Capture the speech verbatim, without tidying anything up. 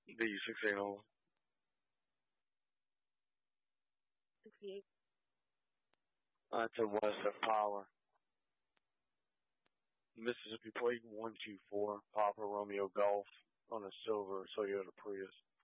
D sixteen oh. sixty-eight. Uh, to West of Power. Mississippi plate one two four, Papa Romeo Golf on a silver Toyota Prius.